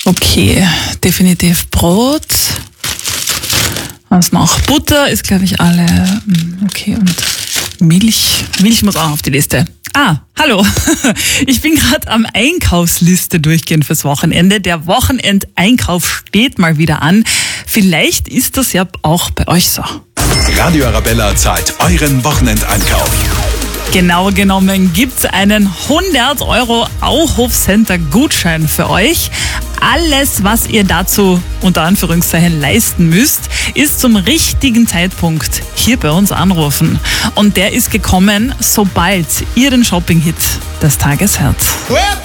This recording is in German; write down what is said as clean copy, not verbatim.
Okay, definitiv Brot. Was noch? Butter ist, glaube ich, alle. Okay, und Milch. Milch muss auch auf die Liste. Hallo. Ich bin gerade am Einkaufsliste durchgehen fürs Wochenende. Der Wochenendeinkauf steht mal wieder an. Vielleicht ist das ja auch bei euch so. Radio Arabella zahlt euren Wochenendeinkauf. Genau genommen gibt's einen 100 € Auhof-Center Gutschein für euch. Alles, was ihr dazu unter Anführungszeichen leisten müsst, ist zum richtigen Zeitpunkt hier bei uns anrufen. Und der ist gekommen, sobald ihr den Shopping-Hit des Tages hört.